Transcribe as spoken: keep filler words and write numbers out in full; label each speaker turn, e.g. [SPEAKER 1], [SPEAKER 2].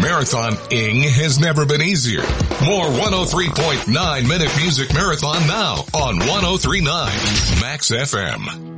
[SPEAKER 1] Marathon-ing has never been easier. More one oh three point nine Minute Music Marathon now on one oh three point nine Max F M.